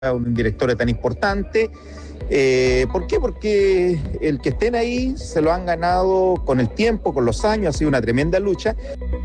un directorio tan importante. ¿Por qué? Porque el que estén ahí se lo han ganado con el tiempo, con los años, ha sido una tremenda lucha.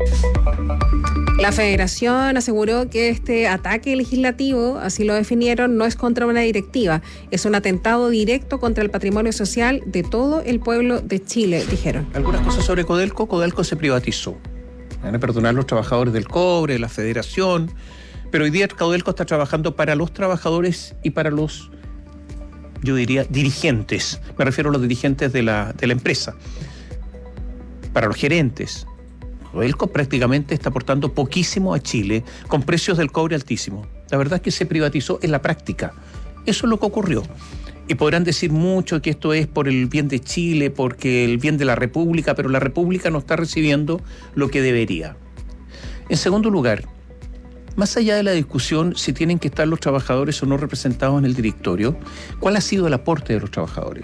La Federación aseguró que este ataque legislativo, así lo definieron, no es contra una directiva, es un atentado directo contra el patrimonio social de todo el pueblo de Chile, dijeron. Algunas cosas sobre Codelco. Codelco se privatizó. Van a perdonar los trabajadores del cobre, la Federación, pero hoy día Codelco está trabajando para los trabajadores y para los, yo diría, dirigentes. Me refiero a los dirigentes de la empresa. Para los gerentes. Codelco prácticamente está aportando poquísimo a Chile, con precios del cobre altísimos. La verdad es que se privatizó en la práctica. Eso es lo que ocurrió. Y podrán decir mucho que esto es por el bien de Chile, porque el bien de la República, pero la República no está recibiendo lo que debería. En segundo lugar, más allá de la discusión si tienen que estar los trabajadores o no representados en el directorio, ¿cuál ha sido el aporte de los trabajadores?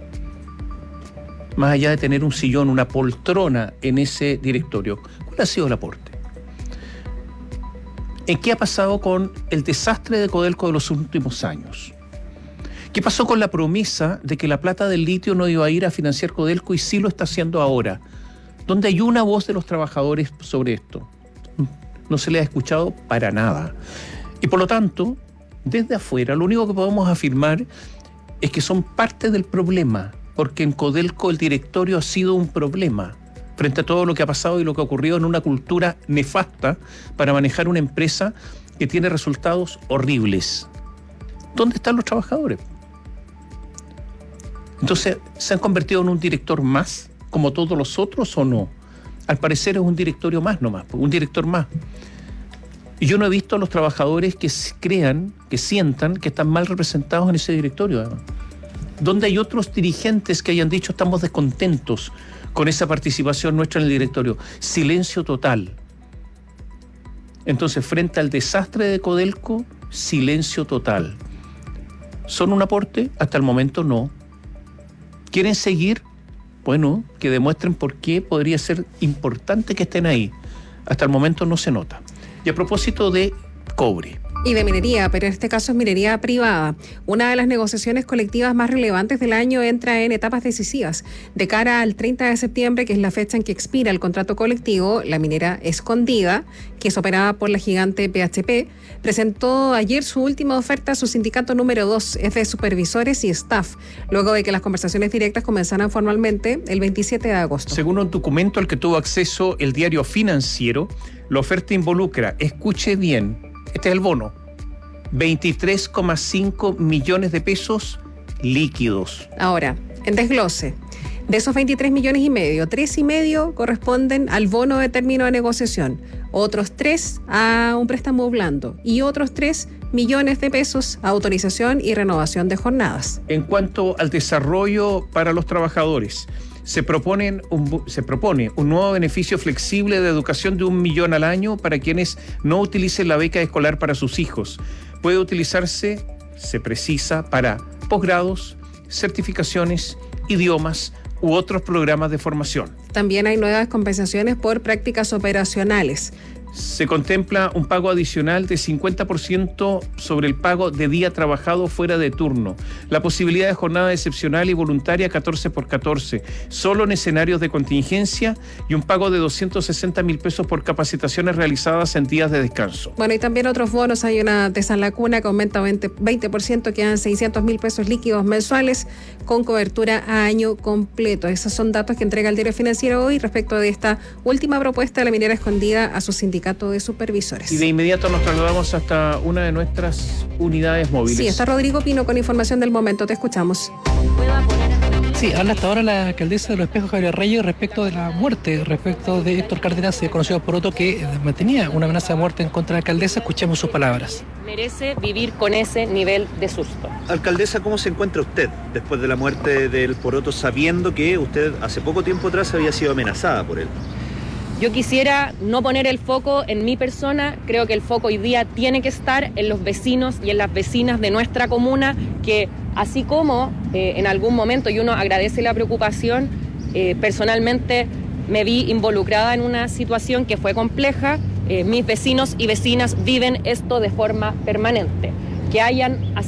Más allá de tener un sillón, una poltrona en ese directorio, ¿cuál ha sido el aporte? ¿En qué ha pasado con el desastre de Codelco de los últimos años? ¿Qué pasó con la promesa de que la plata del litio no iba a ir a financiar Codelco y sí lo está haciendo ahora? ¿Dónde hay una voz de los trabajadores sobre esto? No se le ha escuchado para nada. Y por lo tanto, desde afuera, lo único que podemos afirmar es que son parte del problema, porque en Codelco el directorio ha sido un problema frente a todo lo que ha pasado y lo que ha ocurrido en una cultura nefasta para manejar una empresa que tiene resultados horribles. ¿Dónde están los trabajadores? Entonces, ¿se han convertido en un director más, como todos los otros, o no? Al parecer es un directorio más nomás, un director más. Y yo no he visto a los trabajadores que crean, que sientan que están mal representados en ese directorio, además. ¿Dónde hay otros dirigentes que hayan dicho estamos descontentos con esa participación nuestra en el directorio? Silencio total. Entonces, frente al desastre de Codelco, silencio total. ¿Son un aporte? Hasta el momento no. ¿Quieren seguir? Bueno, que demuestren por qué podría ser importante que estén ahí. Hasta el momento no se nota. Y a propósito de cobre. Y de minería, pero en este caso es minería privada. Una de las negociaciones colectivas más relevantes del año entra en etapas decisivas. De cara al 30 de septiembre, que es la fecha en que expira el contrato colectivo, la minera Escondida, que es operada por la gigante BHP, presentó ayer su última oferta a su sindicato número 2, es de supervisores y staff, luego de que las conversaciones directas comenzaran formalmente el 27 de agosto. Según un documento al que tuvo acceso el diario Financiero, la oferta involucra, escuche bien, este es el bono, 23,5 millones de pesos líquidos. Ahora, en desglose, de esos 23 millones y medio, 3,5 corresponden al bono de término de negociación, otros 3 a un préstamo blando y otros 3 millones de pesos a autorización y renovación de jornadas. En cuanto al desarrollo para los trabajadores, se propone un nuevo beneficio flexible de educación de 1 millón al año para quienes no utilicen la beca escolar para sus hijos. Puede utilizarse, se precisa, para posgrados, certificaciones, idiomas u otros programas de formación. También hay nuevas compensaciones por prácticas operacionales. Se contempla un pago adicional de 50% sobre el pago de día trabajado fuera de turno. La posibilidad de jornada excepcional y voluntaria 14x14, solo en escenarios de contingencia, y un pago de 260.000 pesos por capacitaciones realizadas en días de descanso. Bueno, y también otros bonos. Hay una de San Lacuna que aumenta 20%, quedan 600.000 pesos líquidos mensuales con cobertura a año completo. Esos son datos que entrega el diario Financiero hoy respecto de esta última propuesta de la minera Escondida a su sindicato de supervisores. Y de inmediato nos trasladamos hasta una de nuestras unidades móviles. Sí, está Rodrigo Pino con información del momento. Te escuchamos. Sí, habla hasta ahora la alcaldesa de Los Espejos, Javier Reyes, respecto de la muerte, respecto de Héctor Cárdenas, conocido por otro, que mantenía una amenaza de muerte en contra de la alcaldesa. Escuchemos sus palabras. Merece vivir con ese nivel de susto. Alcaldesa, ¿cómo se encuentra usted después de la muerte del Poroto, sabiendo que usted hace poco tiempo atrás había sido amenazada por él? Yo quisiera no poner el foco en mi persona, creo que el foco hoy día tiene que estar en los vecinos y en las vecinas de nuestra comuna, que así como en algún momento, y uno agradece la preocupación, personalmente me vi involucrada en una situación que fue compleja, mis vecinos y vecinas viven esto de forma permanente. Que hayan